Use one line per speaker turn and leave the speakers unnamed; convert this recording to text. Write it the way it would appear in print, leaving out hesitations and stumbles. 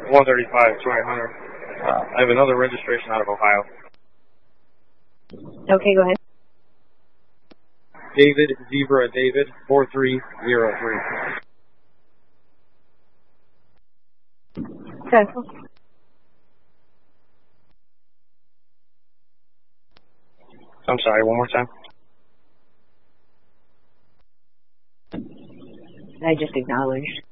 135, Troy Hunter. I have another registration out of Ohio.
Okay, go ahead.
David, Zebra, David, 4303.
Successful.
I'm sorry, one more time.
I just acknowledged.